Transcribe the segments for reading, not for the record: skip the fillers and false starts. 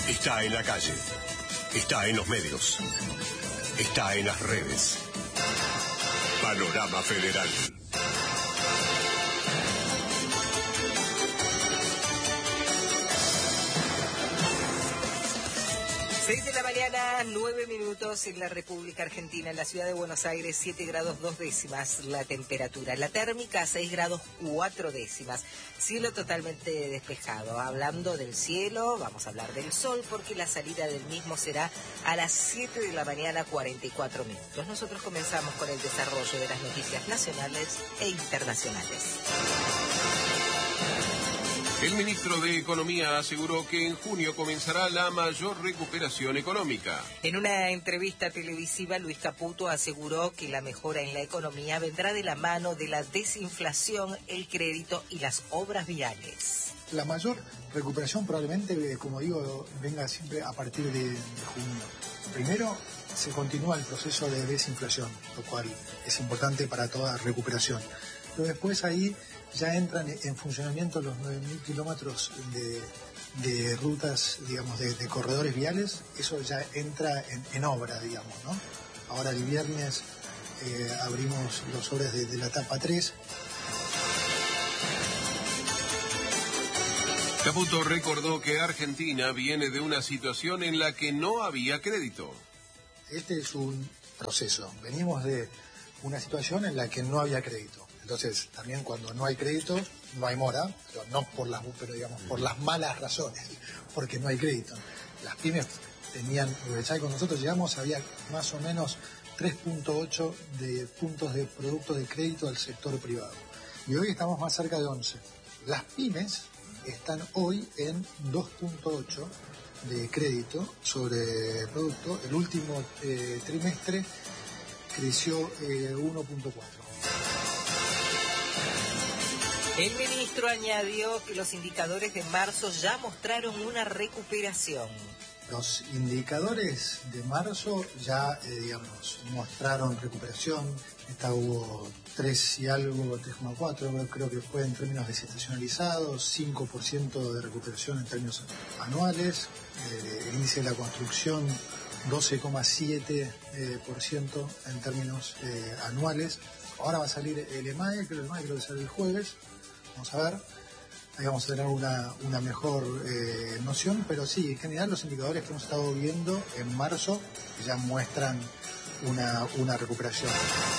Está en la calle, está en los medios, está en las redes. Panorama Federal. 6 de la mañana, 9 minutos en la República Argentina, en la ciudad de Buenos Aires, 7 grados 2 décimas la temperatura. La térmica, 6 grados 4 décimas. Cielo totalmente despejado. Hablando del cielo, vamos a hablar del sol, porque la salida del mismo será a las 7 de la mañana, 44 minutos. Nosotros comenzamos con el desarrollo de las noticias nacionales e internacionales. El ministro de Economía aseguró que en junio comenzará la mayor recuperación económica. En una entrevista televisiva, Luis Caputo aseguró que la mejora en la economía vendrá de la mano de la desinflación, el crédito y las obras viales. La mayor recuperación probablemente, como digo, venga siempre a partir de junio. Primero, se continúa el proceso de desinflación, lo cual es importante para toda recuperación. Pero después ahí ya entran en funcionamiento los 9.000 kilómetros de rutas, digamos, de corredores viales. Eso ya entra en obra, digamos, ¿no? Ahora el viernes abrimos los obras de la etapa 3. Caputo recordó que Argentina viene de una situación en la que no había crédito. Este es un proceso. Venimos de una situación en la que no había crédito. Entonces, también cuando no hay crédito, no hay mora, pero no por por las malas razones, porque no hay crédito. Las pymes tenían, ya con nosotros llegamos, había más o menos 3.8 de puntos de producto de crédito al sector privado. Y hoy estamos más cerca de 11. Las pymes están hoy en 2.8 de crédito sobre producto. El último trimestre creció 1.4. El ministro añadió que los indicadores de marzo ya mostraron una recuperación. Los indicadores de marzo ya, mostraron recuperación. Hubo 3 y algo, 3,4, creo que fue en términos desestacionalizados, 5% de recuperación en términos anuales. El índice de la construcción, 12,7% en términos anuales. Ahora va a salir el EMAE, creo que sale el jueves. Vamos a ver, ahí vamos a tener una mejor noción, pero sí, en general los indicadores que hemos estado viendo en marzo ya muestran una recuperación.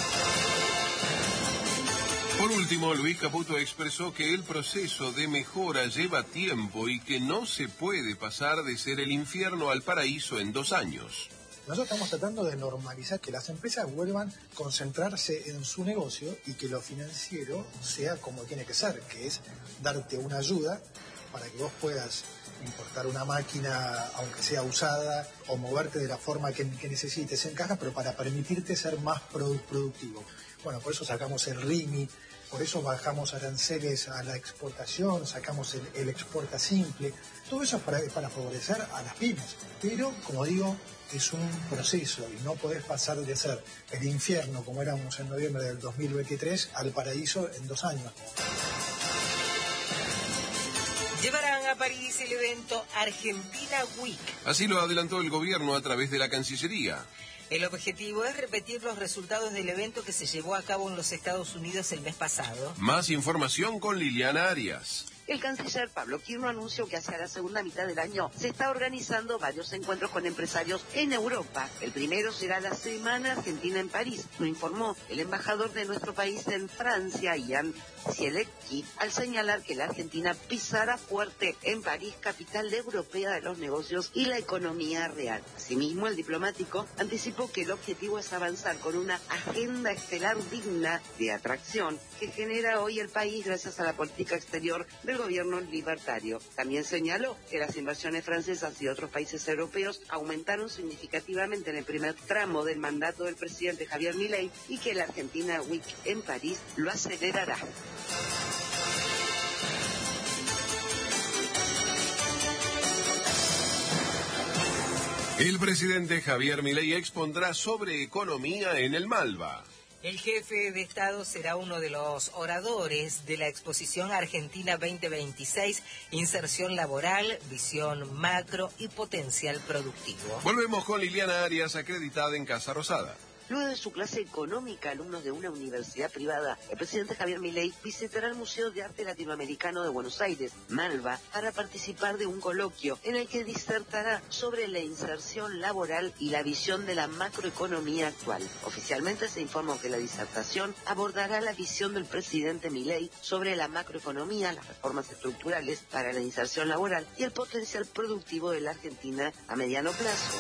Por último, Luis Caputo expresó que el proceso de mejora lleva tiempo y que no se puede pasar de ser el infierno al paraíso en 2 años. Nosotros estamos tratando de normalizar que las empresas vuelvan a concentrarse en su negocio y que lo financiero sea como tiene que ser, que es darte una ayuda para que vos puedas importar una máquina, aunque sea usada, o moverte de la forma que necesites en caja, pero para permitirte ser más productivo. Bueno, por eso sacamos el RIMI, por eso bajamos aranceles a la exportación, sacamos el exporta simple. Todo eso es para favorecer a las pymes. Pero, como digo, es un proceso y no podés pasar de ser el infierno, como éramos en noviembre del 2023, al paraíso en 2 años. Llevarán a París el evento Argentina Week. Así lo adelantó el gobierno a través de la Cancillería. El objetivo es repetir los resultados del evento que se llevó a cabo en los Estados Unidos el mes pasado. Más información con Liliana Arias. El canciller Pablo Quirno anunció que hacia la segunda mitad del año se está organizando varios encuentros con empresarios en Europa. El primero será la Semana Argentina en París, lo informó el embajador de nuestro país en Francia, Ian Zielecki, al señalar que la Argentina pisará fuerte en París, capital europea de los negocios y la economía real. Asimismo, el diplomático anticipó que el objetivo es avanzar con una agenda estelar digna de atracción que genera hoy el país gracias a la política exterior del gobierno libertario. También señaló que las inversiones francesas y otros países europeos aumentaron significativamente en el primer tramo del mandato del presidente Javier Milei y que la Argentina Week en París lo acelerará. El presidente Javier Milei expondrá sobre economía en el Malva. El jefe de Estado será uno de los oradores de la exposición Argentina 2026, Inserción Laboral, Visión Macro y Potencial Productivo. Volvemos con Liliana Arias, acreditada en Casa Rosada. Luego de su clase económica, alumnos de una universidad privada, el presidente Javier Milei visitará el Museo de Arte Latinoamericano de Buenos Aires, Malva, para participar de un coloquio en el que disertará sobre la inserción laboral y la visión de la macroeconomía actual. Oficialmente se informó que la disertación abordará la visión del presidente Milei sobre la macroeconomía, las reformas estructurales para la inserción laboral y el potencial productivo de la Argentina a mediano plazo.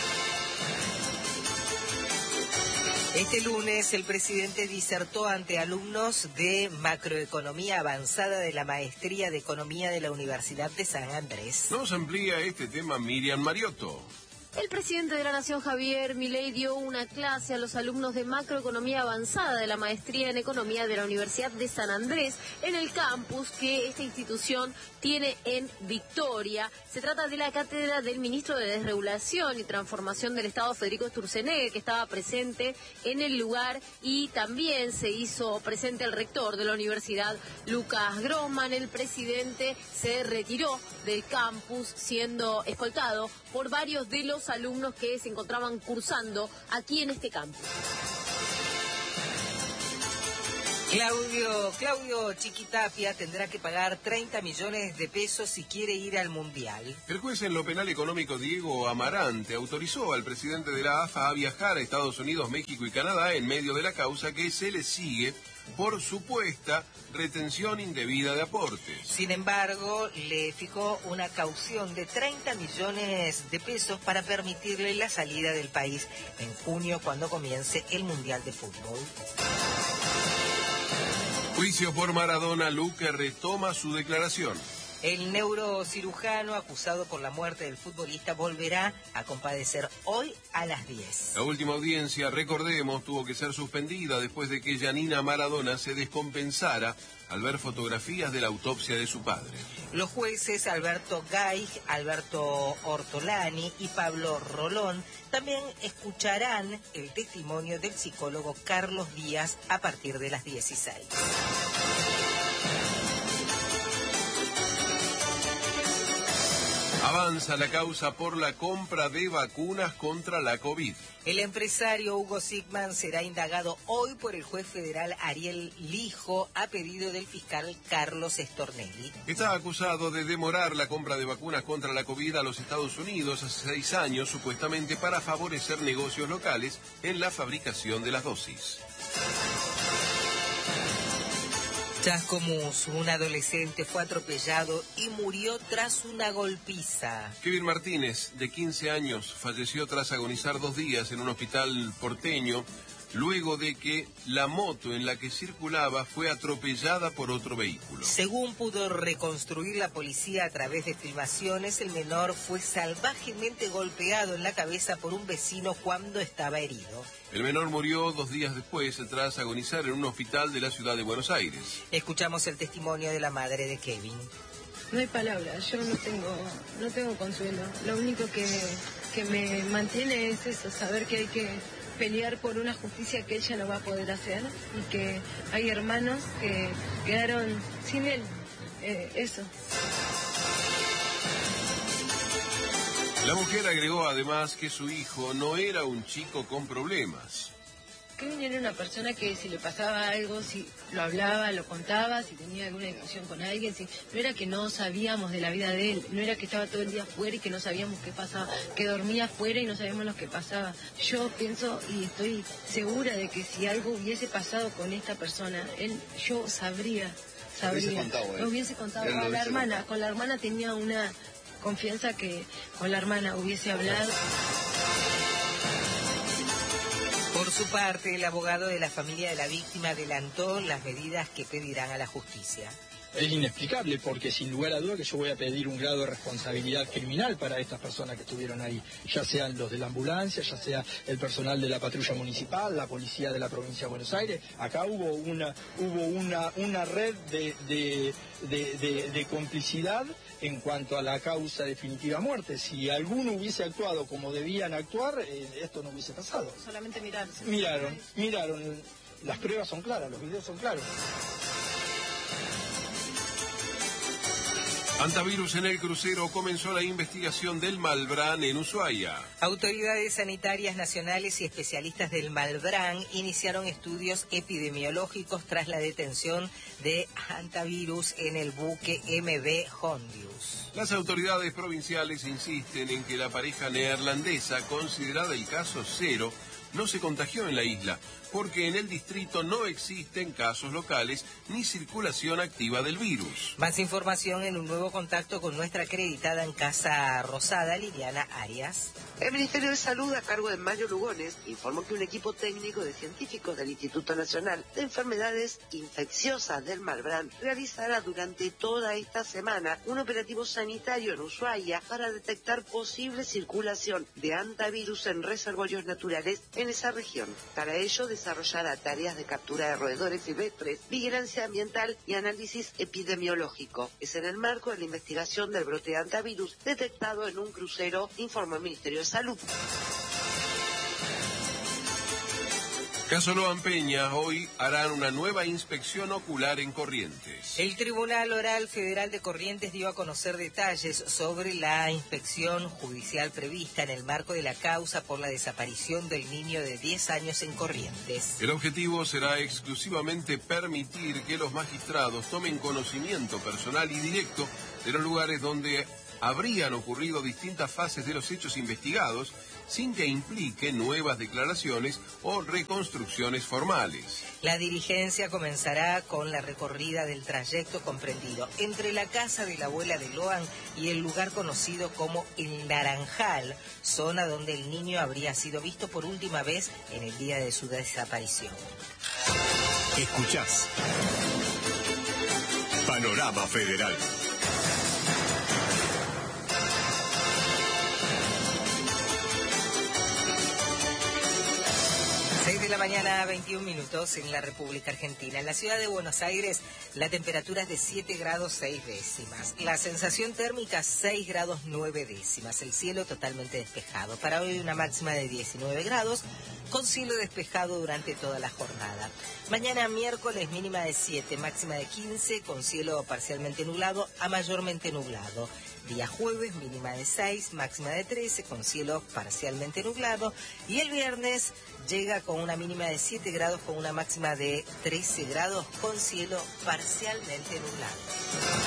Este lunes el presidente disertó ante alumnos de macroeconomía avanzada de la Maestría de Economía de la Universidad de San Andrés. Nos amplía este tema Miriam Mariotto. El presidente de la Nación, Javier Milei, dio una clase a los alumnos de macroeconomía avanzada de la Maestría en Economía de la Universidad de San Andrés en el campus que esta institución tiene en Victoria. Se trata de la cátedra del ministro de Desregulación y Transformación del Estado, Federico Sturzenegger, que estaba presente en el lugar, y también se hizo presente el rector de la universidad, Lucas Grossman. El presidente se retiró del campus siendo escoltado por varios de los alumnos que se encontraban cursando aquí en este campus. Claudio Chiquitapia tendrá que pagar 30 millones de pesos si quiere ir al Mundial. El juez en lo penal económico Diego Amarante autorizó al presidente de la AFA a viajar a Estados Unidos, México y Canadá en medio de la causa que se le sigue por supuesta retención indebida de aportes. Sin embargo, le fijó una caución de 30 millones de pesos para permitirle la salida del país en junio, cuando comience el Mundial de Fútbol. Juicio por Maradona, Luque retoma su declaración. El neurocirujano acusado por la muerte del futbolista volverá a comparecer hoy a las 10. La última audiencia, recordemos, tuvo que ser suspendida después de que Giannina Maradona se descompensara al ver fotografías de la autopsia de su padre. Los jueces Alberto Gaig, Alberto Ortolani y Pablo Rolón también escucharán el testimonio del psicólogo Carlos Díaz a partir de las 16. Avanza la causa por la compra de vacunas contra la COVID. El empresario Hugo Sigman será indagado hoy por el juez federal Ariel Lijo a pedido del fiscal Carlos Stornelli. Está acusado de demorar la compra de vacunas contra la COVID a los Estados Unidos hace 6 años, supuestamente para favorecer negocios locales en la fabricación de las dosis. Chascomús, un adolescente fue atropellado y murió tras una golpiza. Kevin Martínez, de 15 años, falleció tras agonizar 2 días en un hospital porteño, luego de que la moto en la que circulaba fue atropellada por otro vehículo. Según pudo reconstruir la policía a través de filmaciones, el menor fue salvajemente golpeado en la cabeza por un vecino cuando estaba herido. El menor murió 2 días después tras agonizar en un hospital de la ciudad de Buenos Aires. Escuchamos el testimonio de la madre de Kevin. No hay palabras, yo no tengo consuelo. Lo único que me mantiene es eso, saber que hay que pelear por una justicia que ella no va a poder hacer y que hay hermanos que quedaron sin él. Eso. La mujer agregó además que su hijo no era un chico con problemas. Kevin era una persona que si le pasaba algo, si lo hablaba, lo contaba, si tenía alguna discusión con alguien, no era que no sabíamos de la vida de él, no era que estaba todo el día afuera y que no sabíamos qué pasaba, que dormía afuera y no sabíamos lo que pasaba. Yo pienso y estoy segura de que si algo hubiese pasado con esta persona, yo sabría. Lo hubiese contado a la hermana. Con la hermana tenía una confianza que con la hermana hubiese hablado. Por su parte, el abogado de la familia de la víctima adelantó las medidas que pedirán a la justicia. Es inexplicable porque sin lugar a duda que yo voy a pedir un grado de responsabilidad criminal para estas personas que estuvieron ahí, ya sean los de la ambulancia, ya sea el personal de la patrulla municipal, la policía de la provincia de Buenos Aires. Acá hubo una red de complicidad en cuanto a la causa definitiva muerte. Si alguno hubiese actuado como debían actuar, esto no hubiese pasado. Solamente mirarse. Miraron. Las pruebas son claras, los videos son claros. Antivirus en el crucero, comenzó la investigación del Malbrán en Ushuaia. Autoridades sanitarias nacionales y especialistas del Malbrán iniciaron estudios epidemiológicos tras la detención de Antivirus en el buque MV Hondius. Las autoridades provinciales insisten en que la pareja neerlandesa, considerada el caso cero, no se contagió en la isla, porque en el distrito no existen casos locales ni circulación activa del virus. Más información en un nuevo contacto con nuestra acreditada en Casa Rosada, Liliana Arias. El Ministerio de Salud, a cargo de Mario Lugones, informó que un equipo técnico de científicos del Instituto Nacional de Enfermedades Infecciosas del Malbrán realizará durante toda esta semana un operativo sanitario en Ushuaia para detectar posible circulación de antivirus en reservorios naturales en esa región. Para ello, desarrollará tareas de captura de roedores silvestres, vigilancia ambiental y análisis epidemiológico. Es en el marco de la investigación del brote de antivirus detectado en un crucero, informó el Ministerio de Salud. Caso Loan Peña, hoy harán una nueva inspección ocular en Corrientes. El Tribunal Oral Federal de Corrientes dio a conocer detalles sobre la inspección judicial prevista en el marco de la causa por la desaparición del niño de 10 años en Corrientes. El objetivo será exclusivamente permitir que los magistrados tomen conocimiento personal y directo de los lugares donde habrían ocurrido distintas fases de los hechos investigados, sin que implique nuevas declaraciones o reconstrucciones formales. La diligencia comenzará con la recorrida del trayecto comprendido entre la casa de la abuela de Loan y el lugar conocido como El Naranjal, zona donde el niño habría sido visto por última vez en el día de su desaparición. Escuchás Panorama Federal. 6 de la mañana, 21 minutos en la República Argentina. En la ciudad de Buenos Aires, la temperatura es de 7 grados 6 décimas. La sensación térmica, 6 grados 9 décimas. El cielo totalmente despejado. Para hoy una máxima de 19 grados, con cielo despejado durante toda la jornada. Mañana miércoles, mínima de 7, máxima de 15, con cielo parcialmente nublado a mayormente nublado. Día jueves, mínima de 6, máxima de 13, con cielo parcialmente nublado. Y el viernes llega con una mínima de 7 grados, con una máxima de 13 grados, con cielo parcialmente nublado.